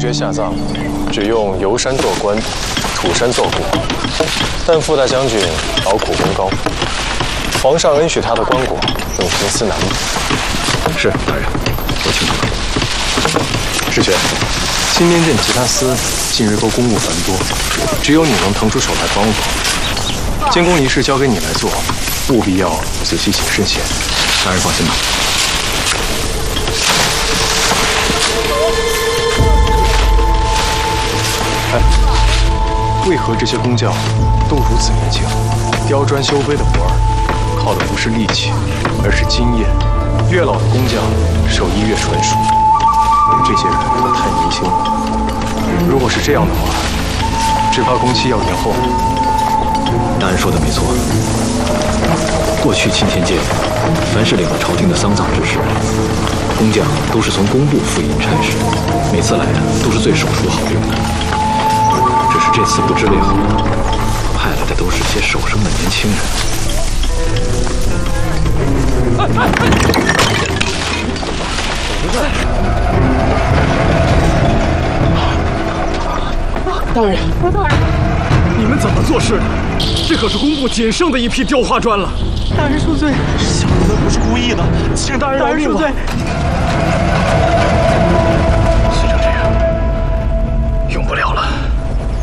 爵下葬，只用游山做棺，土山做椁。但傅大将军劳苦功高，皇上恩许他的棺椁用平丝楠木。 是大人，我清楚了。 世爵，新边镇吉他司近日都公务繁多，只有你能腾出手来帮我。监工仪式交给你来做，务必要仔细谨慎些。 大人放心吧。 哎，为何这些工匠都如此年轻？雕砖修碑的活儿，靠的不是力气，而是经验。越老的工匠手艺越纯熟。这些人都太年轻了。如果是这样的话，只怕工期要延后。 大人说的没错。过去钦天监凡是领了朝廷的丧葬之事，工匠都是从工部付银差事，每次来的都是最手熟好用的。只是这次不知为何，派来的都是些手生的年轻人。 大人，你们怎么做事的？这可是工部仅剩的一批雕花砖了。 大人恕罪， 小人们不是故意的，请大人饶命吧。